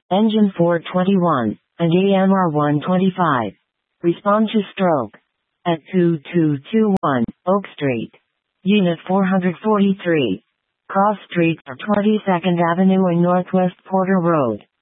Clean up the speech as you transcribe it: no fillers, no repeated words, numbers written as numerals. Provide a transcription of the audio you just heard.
Engine 421, and AMR 125. Respond to stroke. At 2221, Oak Street. Unit 443. Cross Street for 22nd Avenue and Northwest Porter Road.